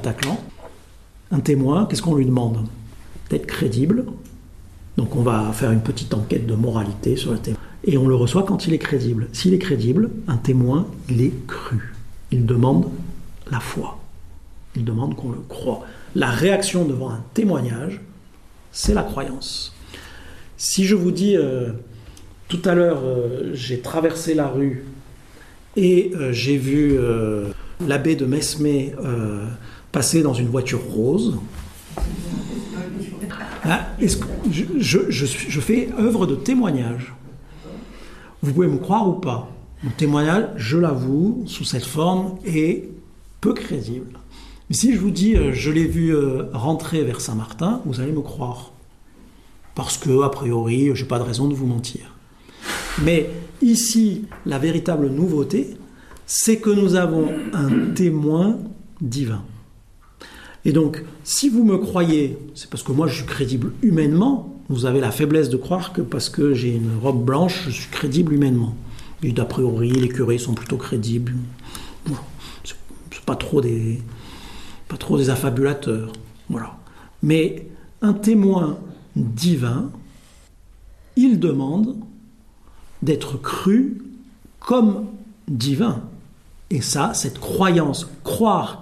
Bataclan. Un témoin, qu'est-ce qu'on lui demande? D'être crédible. Donc on va faire une petite enquête de moralité sur le témoin. Et on le reçoit quand il est crédible. S'il est crédible, un témoin, il est cru. Il demande la foi. Il demande qu'on le croie. La réaction devant un témoignage, c'est la croyance. Si je vous dis, tout à l'heure, j'ai traversé la rue et j'ai vu l'abbé de Mesmé passer dans une voiture rose, est-ce que je fais œuvre de témoignage. Vous pouvez me croire ou pas. Mon témoignage, je l'avoue, sous cette forme, est peu crédible. Mais si je vous dis, je l'ai vu rentrer vers Saint-Martin, vous allez me croire. Parce que, a priori, je n'ai pas de raison de vous mentir. Mais ici, la véritable nouveauté, c'est que nous avons un témoin divin. Et donc, si vous me croyez, c'est parce que moi je suis crédible humainement. Vous avez la faiblesse de croire que parce que j'ai une robe blanche, je suis crédible humainement. Et d'a priori, les curés sont plutôt crédibles. Bon, c'est pas trop des affabulateurs. Voilà. Mais un témoin divin, il demande d'être cru comme divin. Et ça, cette croyance, croire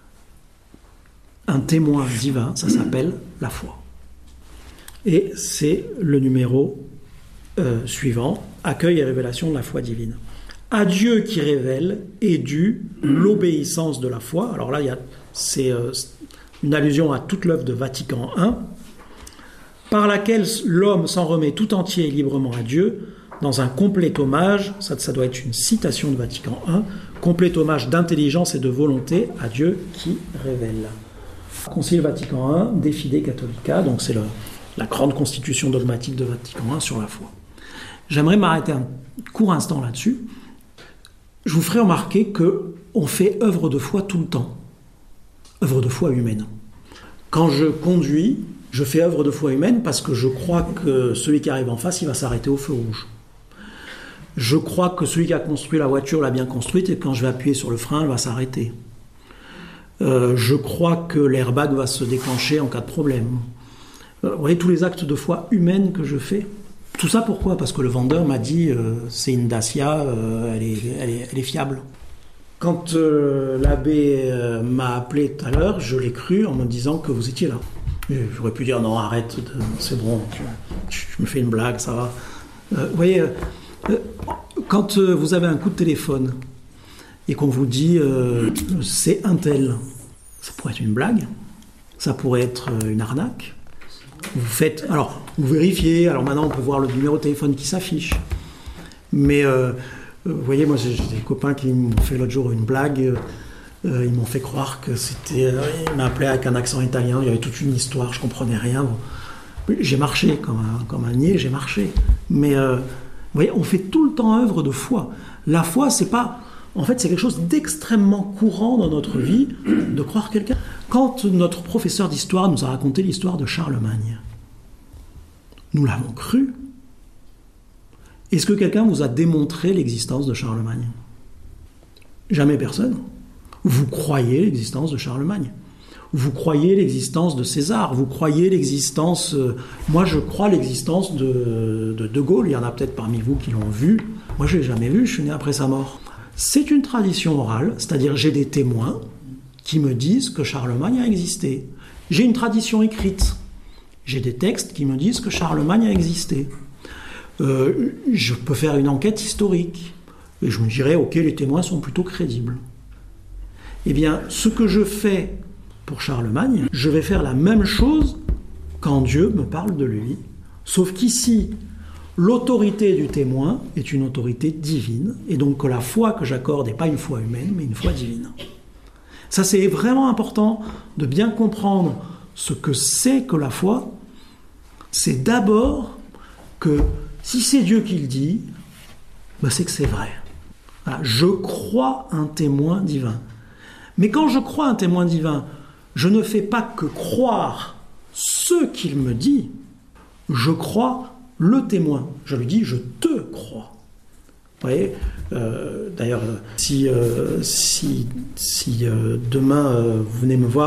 un témoin divin, ça s'appelle la foi. Et c'est le numéro suivant, accueil et révélation de la foi divine. À Dieu qui révèle est due l'obéissance de la foi. Alors là, c'est une allusion à toute l'œuvre de Vatican I, par laquelle l'homme s'en remet tout entier et librement à Dieu, dans un complet hommage, ça doit être une citation de Vatican I, complet hommage d'intelligence et de volonté à Dieu qui révèle. Concile Vatican I, De Fide Catholica, donc c'est la grande constitution dogmatique de Vatican I sur la foi. J'aimerais m'arrêter un court instant là-dessus. Je vous ferai remarquer qu'on fait œuvre de foi tout le temps, œuvre de foi humaine. Quand je conduis, je fais œuvre de foi humaine parce que je crois que celui qui arrive en face, il va s'arrêter au feu rouge. Je crois que celui qui a construit la voiture l'a bien construite et quand je vais appuyer sur le frein, elle va s'arrêter. Je crois que l'airbag va se déclencher en cas de problème. Vous voyez tous les actes de foi humaine que je fais. Tout ça pourquoi? Parce que le vendeur m'a dit c'est une Dacia, elle est fiable. Quand l'abbé m'a appelé tout à l'heure, je l'ai cru en me disant que vous étiez là. Et j'aurais pu dire non, arrête, c'est bon, tu me fais une blague, ça va. Vous voyez, quand vous avez un coup de téléphone et qu'on vous dit c'est un tel, ça pourrait être une blague, ça pourrait être une arnaque. Vous faites, alors vous vérifiez, alors maintenant on peut voir le numéro de téléphone qui s'affiche. Mais vous voyez, moi j'ai des copains qui m'ont fait l'autre jour une blague, ils m'ont fait croire que c'était, ils m'appelaient avec un accent italien, il y avait toute une histoire, je comprenais rien. Bon. J'ai marché comme un niais, j'ai marché. Mais vous voyez, on fait tout le temps œuvre de foi. La foi, c'est pas, en fait, c'est quelque chose d'extrêmement courant dans notre vie de croire quelqu'un. Quand notre professeur d'histoire nous a raconté l'histoire de Charlemagne, nous l'avons cru. Est-ce que quelqu'un vous a démontré l'existence de Charlemagne? Jamais personne. Vous croyez l'existence de Charlemagne. Vous croyez l'existence de César. Vous croyez l'existence... moi, je crois l'existence de Gaulle. Il y en a peut-être parmi vous qui l'ont vu. Moi, je ne l'ai jamais vu. Je suis né après sa mort. C'est une tradition orale, c'est-à-dire j'ai des témoins qui me disent que Charlemagne a existé. J'ai une tradition écrite. J'ai des textes qui me disent que Charlemagne a existé. Je peux faire une enquête historique. Et je me dirais, ok, les témoins sont plutôt crédibles. Eh bien, ce que je fais pour Charlemagne, je vais faire la même chose quand Dieu me parle de lui. Sauf qu'ici, l'autorité du témoin est une autorité divine, et donc que la foi que j'accorde n'est pas une foi humaine, mais une foi divine. Ça, c'est vraiment important de bien comprendre ce que c'est que la foi. C'est d'abord que si c'est Dieu qui le dit, ben c'est que c'est vrai. Voilà, je crois un témoin divin. Mais quand je crois un témoin divin, je ne fais pas que croire ce qu'il me dit, je crois le témoin. Je lui dis, je te crois. Vous voyez, d'ailleurs, si demain vous venez me voir